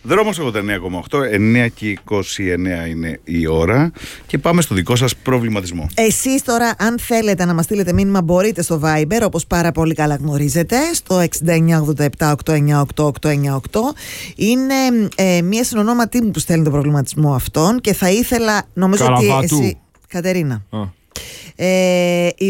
Δρόμος 89,8, 9 και 29 είναι η ώρα και πάμε στο δικό σας προβληματισμό. Εσείς τώρα, αν θέλετε να μας στείλετε μήνυμα, μπορείτε στο Viber, όπως πάρα πολύ καλά γνωρίζετε, στο 6987-898-898. Είναι μία συνονόματή μου που στέλνει τον προβληματισμό αυτόν και θα ήθελα, νομίζω ότι εσύ, Κατερίνα,